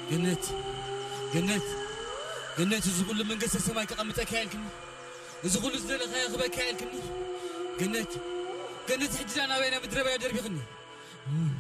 جنات جنات جنات زغل من قصة سماك قمت أكيانكني زغل زلنا خيا خبا أكيانكني جنات جنات حجنا أنا بين مدربة يا دربي غني